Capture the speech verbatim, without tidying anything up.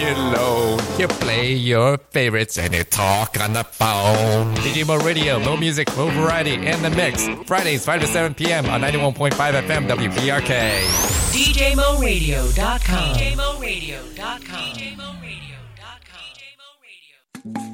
alone. You play your favorites and you talk on the phone. D J Mo Radio, more music, more variety in the mix. Fridays, five to seven p.m. on ninety-one point five F M W P R K. D J Mo Radio dot com. D J Mo Radio dot com.